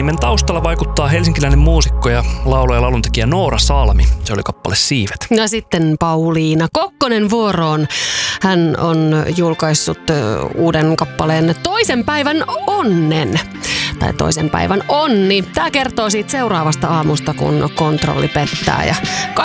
nimen taustalla vaikuttaa helsinkiläinen muusikko ja laulaja ja lauluntekijä Noora Salmi. Se oli kappale Siivet. Ja sitten Pauliina Kokkonen vuoroon. Hän on julkaissut uuden kappaleen Toisen päivän onnen. Tai Toisen päivän onni. Tämä kertoo siitä seuraavasta aamusta, kun kontrolli pettää. Ja